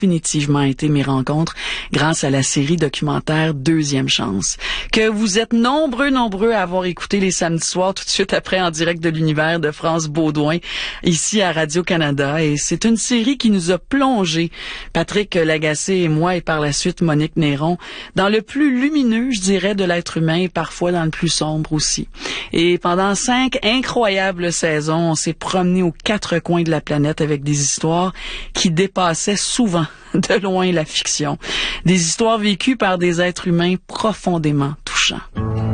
définitivement été mes rencontres grâce à la série documentaire Deuxième Chance, que vous êtes nombreux à avoir écouté les samedis soirs tout de suite après en direct de l'univers de France Baudouin ici à Radio-Canada. Et c'est une série qui nous a plongé, Patrick Lagacé et moi, et par la suite Monique Néron, dans le plus lumineux, je dirais, de l'être humain et parfois dans le plus sombre aussi. Et pendant 5 incroyables saisons, on s'est promené aux 4 coins de la planète avec des histoires qui dépassaient souvent de loin la fiction. Des histoires vécues par des êtres humains profondément touchants.